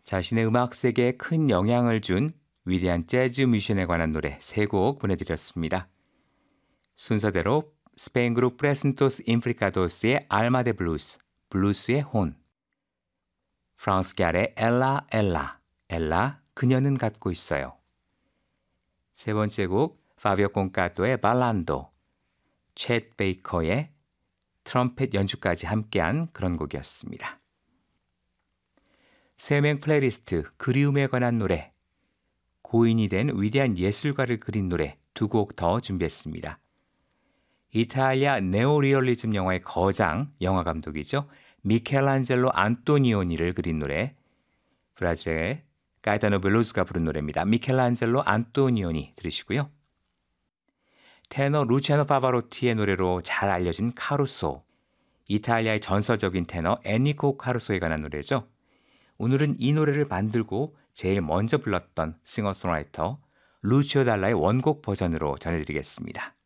자신의 음악 세계에 큰 영향을 준 위대한 재즈 뮤지션에 관한 노래 3곡 보내드렸습니다. 순서대로 스페인 그룹 프레센토스 임프리카도스의 알마 데 블루스, 블루스의 혼, 프랑스 갸의 엘라 엘라, 엘라 그녀는 갖고 있어요. 세 번째 곡 파비오 콘카토의 발란도, 챗 베이커의 트럼펫 연주까지 함께한 그런 곡이었습니다. 세명 플레이리스트 그리움에 관한 노래, 고인이 된 위대한 예술가를 그린 노래 2곡 더 준비했습니다. 이탈리아 네오리얼리즘 영화의 거장 영화감독이죠. 미켈란젤로 안토니오니를 그린 노래, 브라질의 가에타노 벨로스가 부른 노래입니다. 미켈란젤로 안토니오니 들으시고요. 테너 루치아노 파바로티의 노래로 잘 알려진 카루소, 이탈리아의 전설적인 테너 에니코 카루소에 관한 노래죠. 오늘은 이 노래를 만들고 제일 먼저 불렀던 싱어송라이터 루치오 달라의 원곡 버전으로 전해드리겠습니다.